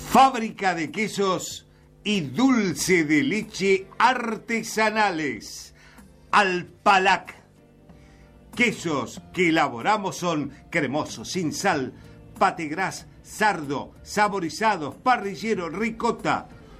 Fábrica de quesos y dulce de leche artesanales. Alpalac. Quesos que elaboramos son cremosos, sin sal, pategras, sardo, saborizados, parrillero, ricota,